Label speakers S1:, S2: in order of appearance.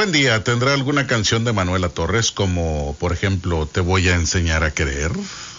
S1: Buen día, ¿tendrá alguna canción de Manuela Torres como, por ejemplo, Te voy a enseñar a querer?